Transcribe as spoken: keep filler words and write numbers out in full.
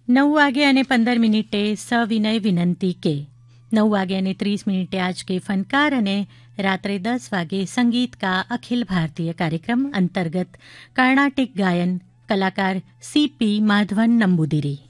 નવ વાગે અને પંદર મિનિટે સવિનય વિનંતી કે નવ વાગે અને ત્રીસ મિનિટે આજ કે ફનકાર અને રાત્રે દસ વાગે संगीत का अखिल भारतीय कार्यक्रम अंतर्गत कर्नाटिक गायन कलाकार सी पी माधवन नंबूदिरी।